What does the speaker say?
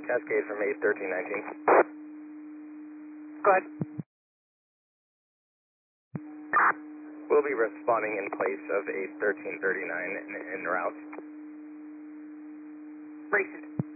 Cascade from 81319. Go ahead. We'll be responding in place of 81339 en route. Racist.